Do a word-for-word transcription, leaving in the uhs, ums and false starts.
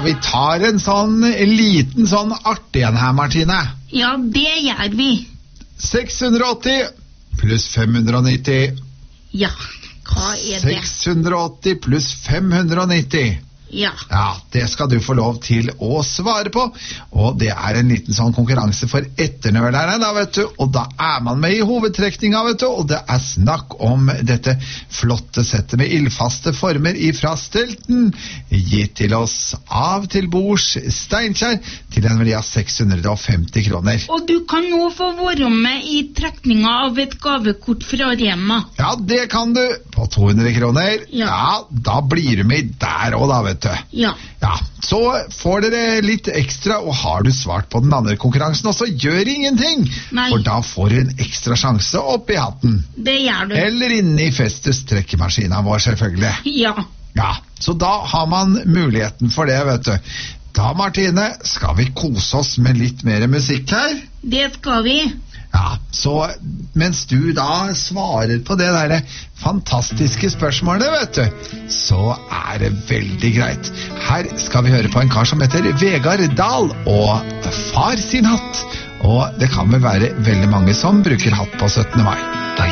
vi tar en sånn en liten sånn artig en her, Martine. Ja, det gjør vi. seks hundre og åtti pluss fem hundre og nitti. Ja, hva er det? seks hundre og åtti pluss fem hundre og nitti. Ja. Ja, det skal du få lov til å svare på. Og det er en liten sånn konkurranse for etternølerne, da, vet du. Og da er man med i hovedtrekninga, vet du. Og det er snakk om dette flotte settet med ildfaste former ifra Stelten, gitt til oss av til bords Steinkjer, til en verdi av seks hundre og femti kroner. Og du kan nå få være med i trekninga av et gavekort fra Rema. Ja, det kan du. På to hundre kroner. Ja. Ja, da blir du med der også, da, vet du. Ja. Ja, så får dere litt ekstra, og har du svart på den andre konkurransen også, gjør ingenting. Nei. For da får du en ekstra sjanse opp i hatten. Det gjør du. Eller inne i Festes trekkemaskina vår, selvfølgelig. Ja. Ja, så da har man muligheten for det, vet du. Da, Martine, skal vi kose oss med litt mer musikk her? Det skal vi. Ja, så mens du da svarer på det der fantastiske spørsmålet, vet du, så er det veldig greit. Her skal vi høre på en kar som heter Vegard Dahl og Far sin hatt. Og det kan vel være veldig mange som bruker hatt på syttende mai.